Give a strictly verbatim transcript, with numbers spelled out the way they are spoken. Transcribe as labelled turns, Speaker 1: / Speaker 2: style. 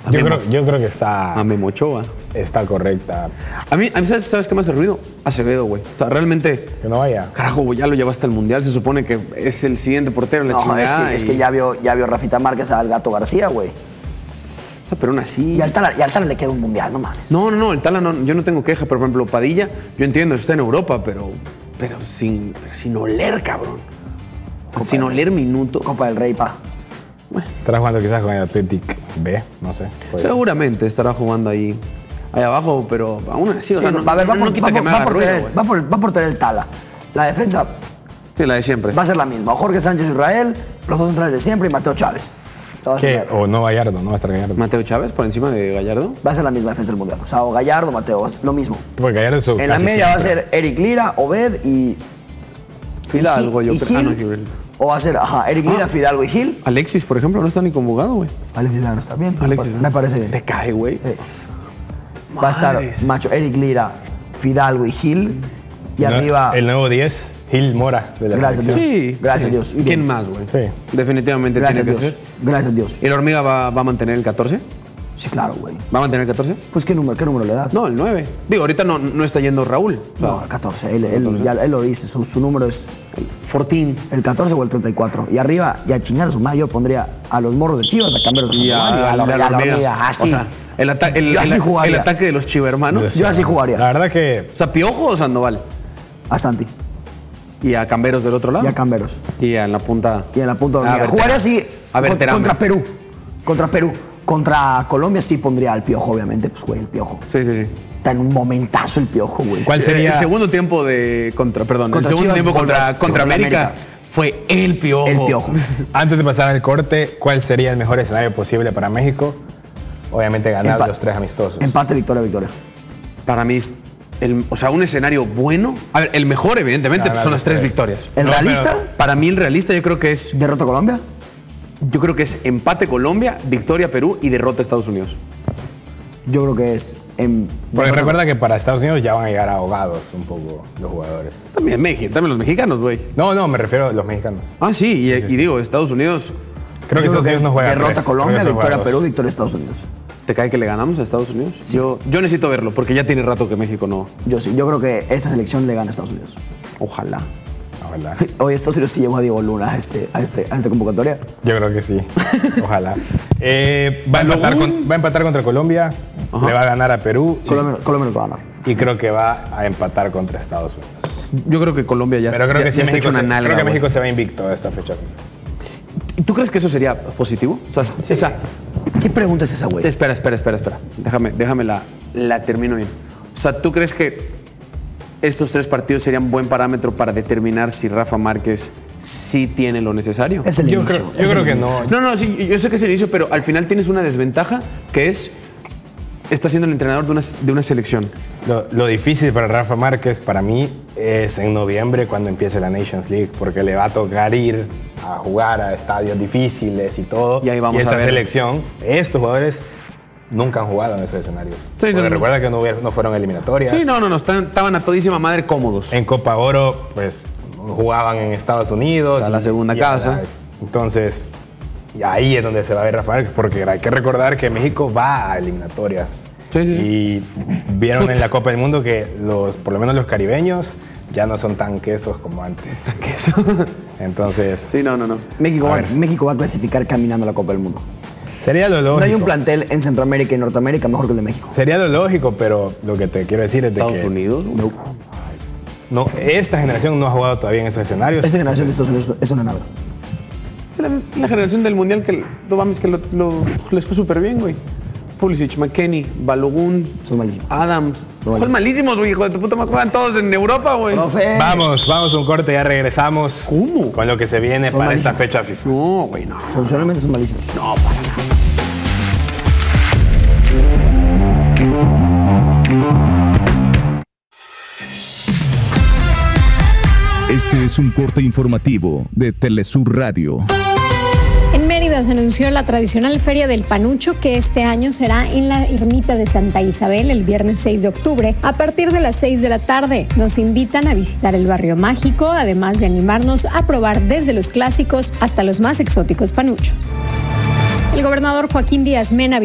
Speaker 1: Yo creo, yo creo que está...
Speaker 2: A Memo Ochoa.
Speaker 1: Está correcta.
Speaker 2: A mí, a mí ¿sabes, ¿sabes qué me hace ruido? Acevedo, güey. O sea, realmente...
Speaker 1: Que no vaya.
Speaker 2: Carajo, güey, ya lo llevaste al Mundial. Se supone que es el siguiente portero en la
Speaker 3: No, es
Speaker 2: chingada.
Speaker 3: que, es
Speaker 2: y-
Speaker 3: que ya vio, ya vio Rafita Márquez al Gato García, güey.
Speaker 2: O sea, pero aún así...
Speaker 3: Y al Tala, y al Tala le queda un mundial, no mames.
Speaker 2: No, no, no, el Tala no, yo no tengo queja, pero por ejemplo, Padilla, yo entiendo, está en Europa, pero, pero sin, pero sin oler, cabrón. O sea, sin oler minuto.
Speaker 3: Copa del Rey, pa.
Speaker 1: Estará jugando quizás con el Athletic B, no sé. Puede ser.
Speaker 2: Seguramente estará jugando ahí, ahí abajo, pero aún así, o
Speaker 3: Sí,
Speaker 2: sea, no,
Speaker 3: va, a ver, va
Speaker 2: no
Speaker 3: por,
Speaker 2: quita
Speaker 3: va
Speaker 2: que
Speaker 3: por-
Speaker 2: me
Speaker 3: va
Speaker 2: haga
Speaker 3: por
Speaker 2: ruido,
Speaker 3: tener,
Speaker 2: güey.
Speaker 3: va, por, va por tener el Tala. La defensa
Speaker 2: Sí, la de siempre.
Speaker 3: va a ser la misma. Jorge Sánchez Israel, los dos centrales de siempre y Mateo Chávez. O sea, va, a
Speaker 1: ¿Qué?
Speaker 3: ser,
Speaker 1: O no Gallardo, no va a estar Gallardo.
Speaker 2: Mateo Chávez por encima de Gallardo.
Speaker 3: va a ser la misma defensa del mundial. O sea, o Gallardo, Mateo, va a ser lo mismo.
Speaker 1: Porque Gallardo es su
Speaker 3: En la
Speaker 1: casi
Speaker 3: media va a
Speaker 1: siempre.
Speaker 3: ser Eric Lira, Obed y...
Speaker 2: Fidalgo,
Speaker 3: y
Speaker 2: yo
Speaker 3: Gil-
Speaker 2: creo. Ah, no,
Speaker 3: y Gil.
Speaker 2: Gil.
Speaker 3: O va a ser, ajá, Eric Lira,
Speaker 2: Ah.
Speaker 3: Fidalgo y Gil.
Speaker 2: Alexis, por ejemplo, no está ni convocado, güey.
Speaker 3: Alexis Lira no está bien.
Speaker 2: Alexis,
Speaker 3: me parece bien.
Speaker 2: Te cae, güey.
Speaker 3: Sí. Va a estar,
Speaker 2: Madres.
Speaker 3: macho, Eric Lira, Fidalgo y Gil. Y
Speaker 1: No,
Speaker 3: arriba...
Speaker 1: El nuevo diez, Gil Mora de la
Speaker 3: Gracias,
Speaker 1: selección.
Speaker 3: Dios.
Speaker 2: Sí.
Speaker 3: Gracias,
Speaker 2: sí.
Speaker 3: Dios.
Speaker 2: ¿Quién
Speaker 3: Bien.
Speaker 2: más, güey?
Speaker 1: Sí.
Speaker 2: Definitivamente
Speaker 3: Gracias,
Speaker 2: tiene
Speaker 3: Dios.
Speaker 2: que ser.
Speaker 3: Gracias, Dios.
Speaker 2: ¿Y la hormiga va, va a mantener el catorce?
Speaker 3: Sí, claro, güey.
Speaker 2: ¿Va a mantener el catorce?
Speaker 3: Pues, ¿qué número, qué número le das?
Speaker 2: No, el nueve. Digo, ahorita no, no está yendo Raúl. O sea,
Speaker 3: No, el catorce. Él, él- ya- él lo dice. Su, su número es
Speaker 2: catorce.
Speaker 3: el catorce o el treinta y cuatro. Y arriba, y a chingar a su madre, yo pondría a los morros de Chivas, a cambiar
Speaker 2: Y a,
Speaker 3: y a la,
Speaker 2: a la
Speaker 3: y a la
Speaker 2: hormiga.
Speaker 3: hormiga. Así.
Speaker 2: O sea, el, ata- el,
Speaker 3: Yo así
Speaker 2: el-
Speaker 3: jugaría.
Speaker 2: el ataque de los chivermanos.
Speaker 3: Yo así jugaría.
Speaker 1: La verdad que
Speaker 2: O sea, ¿Piojo o Sandoval?
Speaker 3: A Santi
Speaker 2: Y a Camberos del otro lado.
Speaker 3: y a Camberos.
Speaker 2: Y en la punta.
Speaker 3: Y en la punta de
Speaker 2: A
Speaker 3: hormiga.
Speaker 2: Berterame.
Speaker 3: Jugaría así
Speaker 2: A ver,
Speaker 3: con- contra Perú. Contra Perú. Contra Colombia sí pondría al Piojo, obviamente. Pues, güey, el Piojo.
Speaker 2: Sí, sí, sí.
Speaker 3: Está en un momentazo el Piojo, güey.
Speaker 1: ¿Cuál sería?
Speaker 2: El segundo tiempo de. Contra, perdón.
Speaker 3: Contra
Speaker 2: el segundo
Speaker 3: Chivas,
Speaker 2: tiempo contra,
Speaker 3: contra-
Speaker 2: contra
Speaker 3: contra
Speaker 2: América,
Speaker 3: América.
Speaker 2: fue el Piojo.
Speaker 3: El Piojo.
Speaker 1: antes de pasar al corte, ¿cuál sería el mejor escenario posible para México? Obviamente ganar
Speaker 3: Empa-
Speaker 1: los tres amistosos.
Speaker 3: Empate, victoria, victoria.
Speaker 2: Para mí, es el, o sea, un escenario bueno. A ver, el mejor, evidentemente,
Speaker 1: Ganar
Speaker 2: pues, son
Speaker 1: los
Speaker 2: las tres
Speaker 1: tres.
Speaker 2: victorias.
Speaker 3: ¿El
Speaker 1: No,
Speaker 3: realista?
Speaker 1: pero-
Speaker 2: Para mí, el realista, yo creo que es.
Speaker 3: ¿Derrota a Colombia?
Speaker 2: Yo creo que es empate Colombia, victoria Perú y derrota Estados Unidos.
Speaker 3: Yo creo que es... En,
Speaker 1: Porque
Speaker 3: derrota-
Speaker 1: recuerda que para Estados Unidos ya van a llegar ahogados un poco los jugadores.
Speaker 2: También México, también los mexicanos, güey.
Speaker 1: No, no, me refiero a los mexicanos.
Speaker 2: Ah, sí, y,
Speaker 1: Sí, sí,
Speaker 2: y
Speaker 1: sí.
Speaker 2: digo, Estados Unidos,
Speaker 1: Creo que
Speaker 3: Yo
Speaker 1: Estados Unidos no juega
Speaker 3: derrota
Speaker 1: tres,
Speaker 3: Colombia,
Speaker 1: creo que solo juega
Speaker 3: victoria
Speaker 1: dos.
Speaker 3: Perú, victoria Estados Unidos.
Speaker 2: ¿te cae que le ganamos a Estados Unidos? Yo, yo necesito verlo, porque ya tiene rato que México no.
Speaker 3: Yo sí, yo creo que esta selección le gana a Estados Unidos.
Speaker 2: Ojalá.
Speaker 1: Ojalá.
Speaker 3: Hoy Estados Unidos sí llevó a Diego Luna a, este, a, este, a esta convocatoria.
Speaker 1: Yo creo que sí. Ojalá. Eh, va, a empatar con- va a empatar contra Colombia, le va a ganar a Perú
Speaker 3: Colombia, Colombia nos va a ganar.
Speaker 1: y creo que va a empatar contra Estados Unidos.
Speaker 2: Yo creo que Colombia ya,
Speaker 1: Pero creo
Speaker 2: ya-
Speaker 1: que sí,
Speaker 2: ya está
Speaker 1: México
Speaker 2: hecho
Speaker 1: se,
Speaker 2: una nalga.
Speaker 1: creo que
Speaker 2: güey.
Speaker 1: México se va invicto a esta fecha.
Speaker 2: ¿Y tú crees que eso sería positivo? O sea, o sea,
Speaker 3: ¿Qué pregunta es esa, güey?
Speaker 2: espera, espera, espera, espera. Déjame, déjame la, la termino bien. O sea, ¿tú crees que estos tres partidos serían buen parámetro para determinar si Rafa Márquez sí tiene lo necesario?
Speaker 3: Es el
Speaker 1: Yo
Speaker 3: inicio.
Speaker 1: creo, yo
Speaker 3: es
Speaker 1: creo
Speaker 3: el
Speaker 1: que
Speaker 3: inicio.
Speaker 1: no.
Speaker 2: No, no, sí, yo sé que es el inicio, pero al final tienes una desventaja que es, está siendo el entrenador de una, de una selección.
Speaker 1: Lo, lo difícil para Rafa Márquez, para mí, es en noviembre cuando empiece la Nations League, porque le va a tocar ir a jugar a estadios difíciles y todo.
Speaker 2: Y ahí vamos
Speaker 1: esta
Speaker 2: a ver.
Speaker 1: selección, estos jugadores nunca han jugado en esos escenarios.
Speaker 2: Sí,
Speaker 1: Porque
Speaker 2: sí.
Speaker 1: recuerda que no, hubiera- no fueron eliminatorias.
Speaker 2: Sí, no, no, no, estaban, estaban a todísima madre cómodos.
Speaker 1: En Copa Oro, pues jugaban en Estados Unidos.
Speaker 2: O sea, la segunda
Speaker 1: y
Speaker 2: casa.
Speaker 1: ahora- Entonces, y ahí es donde se va a ver Rafa Márquez, porque hay que recordar que México va a eliminatorias.
Speaker 2: Sí, sí, sí.
Speaker 1: Y vieron en la Copa del Mundo que los, por lo menos los caribeños ya no son tan quesos como antes. Entonces,
Speaker 2: Sí, no, no, no.
Speaker 3: México
Speaker 1: A
Speaker 3: va,
Speaker 1: ver.
Speaker 3: México va a clasificar caminando a la Copa del Mundo.
Speaker 1: sería lo lógico.
Speaker 3: No hay un plantel en Centroamérica y Norteamérica mejor que el de México.
Speaker 1: Sería lo lógico, pero lo que te quiero decir es de
Speaker 2: Estados
Speaker 1: que
Speaker 2: Unidos.
Speaker 3: No.
Speaker 1: no, esta generación no ha jugado todavía en esos escenarios.
Speaker 3: Esta generación de Estados Unidos es una nave.
Speaker 2: La, la generación del mundial que, no mames, que lo- lo- les fue súper bien, güey. Pulisic, McKennie, Balogun,
Speaker 3: Son malísimos.
Speaker 2: Adams.
Speaker 3: Son
Speaker 2: Son malísimos, güey, hijo de tu puta madre. Juegan todos en Europa, güey.
Speaker 3: Profe.
Speaker 1: Vamos, vamos a un corte, ya regresamos.
Speaker 2: ¿Cómo?
Speaker 1: Con lo que se viene
Speaker 3: Son
Speaker 1: para esta
Speaker 3: malísimos.
Speaker 1: fecha FIFA.
Speaker 2: No, güey, no.
Speaker 3: Funcionalmente son malísimos.
Speaker 2: No, para nada.
Speaker 4: Este es un corte informativo de Telesur Radio.
Speaker 5: En Mérida se anunció la tradicional Feria del Panucho, que este año será en la Ermita de Santa Isabel el viernes seis de octubre a partir de las seis de la tarde. Nos invitan a visitar el barrio mágico, además de animarnos a probar desde los clásicos hasta los más exóticos panuchos. El gobernador Joaquín Díaz Mena